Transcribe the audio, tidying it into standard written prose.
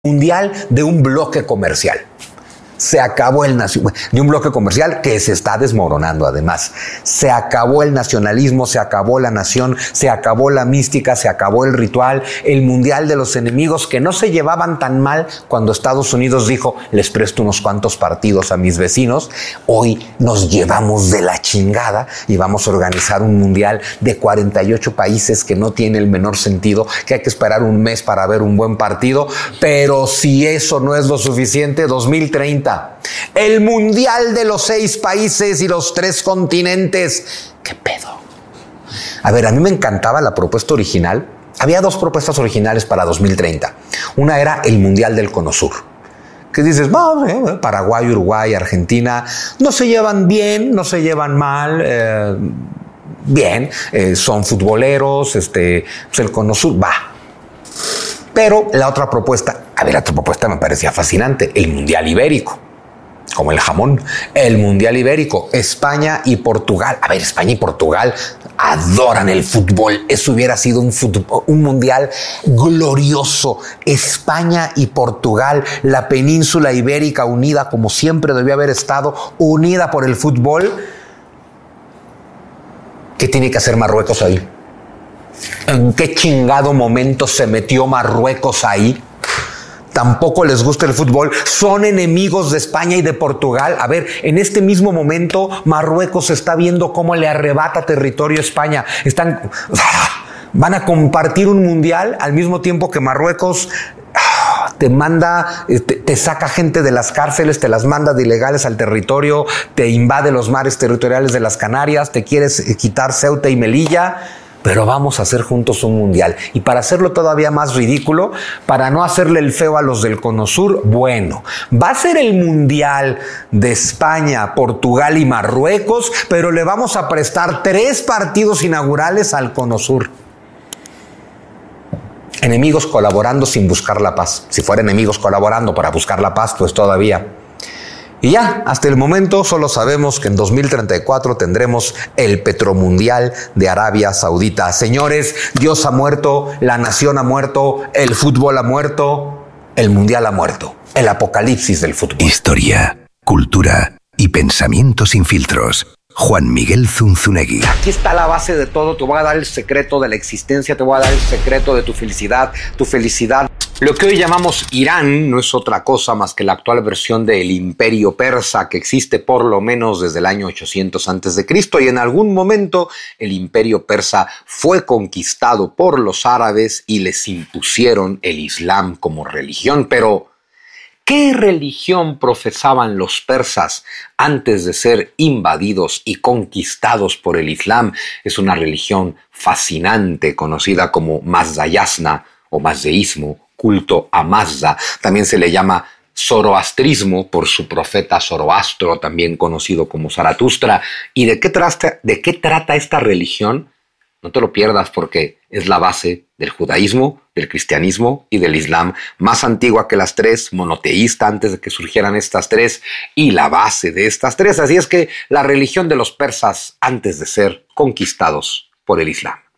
mundial de un bloque comercial. Se acabó de un bloque comercial que se está desmoronando además. Se acabó el nacionalismo, se acabó la nación, se acabó la mística, se acabó el ritual, el mundial de los enemigos que no se llevaban tan mal cuando Estados Unidos dijo, les presto unos cuantos partidos a mis vecinos. Hoy nos llevamos de la chingada y vamos a organizar un mundial de 48 países que no tiene el menor sentido, que hay que esperar un mes para ver un buen partido. Pero si eso no es lo suficiente, 2030. El mundial de los 6 países y los 3 continentes. ¿Qué pedo? A ver, a mí me encantaba la propuesta original. Había 2 propuestas originales para 2030. Una era el mundial del Cono Sur. Que dices, Paraguay, Uruguay, Argentina, no se llevan bien, no se llevan mal, bien, son futboleros, pues el Cono Sur va. Pero la otra propuesta me parecía fascinante, el mundial ibérico, como el jamón, el mundial ibérico, España y Portugal. A ver, España y Portugal adoran el fútbol, eso hubiera sido un mundial glorioso. España y Portugal, la península ibérica unida como siempre debió haber estado, unida por el fútbol. ¿Qué tiene que hacer Marruecos ahí? ¿En qué chingado momento se metió Marruecos ahí? Tampoco les gusta el fútbol. Son enemigos de España y de Portugal. A ver, en este mismo momento Marruecos está viendo cómo le arrebata territorio a España. Van a compartir un mundial al mismo tiempo que Marruecos te manda, te saca gente de las cárceles, te las manda de ilegales al territorio, te invade los mares territoriales de las Canarias, te quieres quitar Ceuta y Melilla. Pero vamos a hacer juntos un mundial. Y para hacerlo todavía más ridículo, para no hacerle el feo a los del Cono Sur, bueno, va a ser el mundial de España, Portugal y Marruecos, pero le vamos a prestar 3 partidos inaugurales al Cono Sur. Enemigos colaborando sin buscar la paz. Si fuera enemigos colaborando para buscar la paz, pues todavía. Y ya, hasta el momento solo sabemos que en 2034 tendremos el Petromundial de Arabia Saudita. Señores, Dios ha muerto, la nación ha muerto, el fútbol ha muerto, el mundial ha muerto. El apocalipsis del fútbol. Historia, cultura y pensamiento sin filtros. Juan Miguel Zunzunegui. Aquí está la base de todo. Te voy a dar el secreto de la existencia, te voy a dar el secreto de tu felicidad. Tu felicidad. Lo que hoy llamamos Irán no es otra cosa más que la actual versión del Imperio Persa, que existe por lo menos desde el año 800 a.C. y en algún momento el Imperio Persa fue conquistado por los árabes y les impusieron el Islam como religión. Pero ¿qué religión profesaban los persas antes de ser invadidos y conquistados por el Islam? Es una religión fascinante conocida como Mazdayasna o mazdeísmo, culto a Mazda. También se le llama zoroastrismo por su profeta Zoroastro, también conocido como Zaratustra. ¿Y de qué trata esta religión? No te lo pierdas porque es la base del judaísmo, del cristianismo y del islam, más antigua que las 3, monoteísta antes de que surgieran estas 3 y la base de estas 3. Así es que la religión de los persas antes de ser conquistados por el islam.